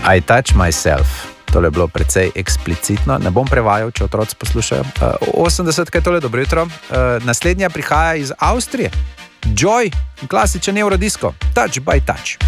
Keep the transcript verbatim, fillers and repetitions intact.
I touch myself. Tole je bilo precej eksplicitno, ne bom prevajal, če otroci poslušajo. Uh, osemdeset, kaj tole, dobro jutro. Uh, naslednja prihaja iz Avstrije. Joy, klasičen eurodisko. Touch by touch.